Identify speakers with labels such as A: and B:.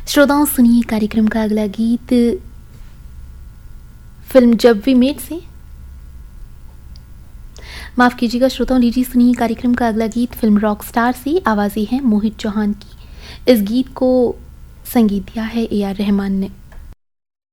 A: श्रोताओं, सुनिए कार्यक्रम का अगला गीत फिल्म जब वी मेट से। माफ कीजिएगा श्रोताओं, लीजिए सुनिए कार्यक्रम का अगला गीत फिल्म रॉक स्टार से। आवाजें हैं मोहित चौहान की। इस गीत को संगीत दिया है AR रहमान ने।